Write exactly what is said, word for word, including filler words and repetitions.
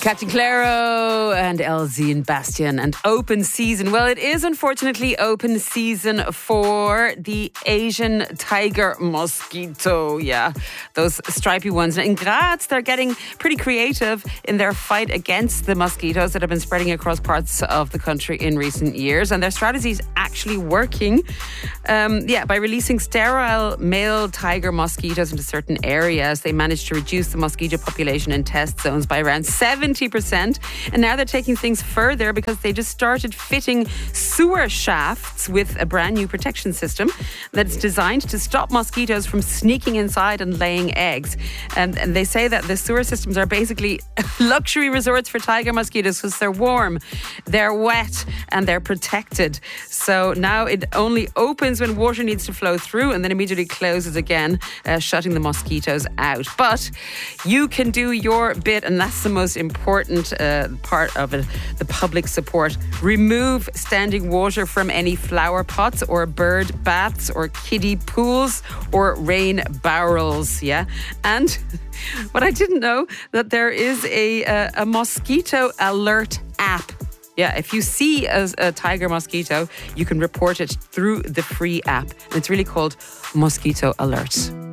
Captain Claro and L Z and Bastian and open season. Well, it is unfortunately open season for the Asian tiger mosquito. Yeah, those stripy ones. In Graz, they're getting pretty creative in their fight against the mosquitoes that have been spreading across parts of the country in recent years. And their strategy is actually working. Um, yeah, by releasing sterile male tiger mosquitoes into certain areas, they managed to reduce the mosquito population in test zones by around seventy percent. And now they're taking things further because they just started fitting sewer shafts with a brand new protection system that's designed to stop mosquitoes from sneaking inside and laying eggs. And, and they say that the sewer systems are basically luxury resorts for tiger mosquitoes because they're warm, they're wet, and they're protected. So now it only opens when water needs to flow through and then immediately closes again, uh, shutting the mosquitoes out. But you can do your bit, and that's the most important uh, part of it, the public support. Remove standing water from any flower pots or bird baths or kiddie pools or rain barrels. Yeah. And what I didn't know, that there is a, a, a mosquito alert app. Yeah, if you see a, a tiger mosquito, you can report it through the free app. And it's really called Mosquito Alert.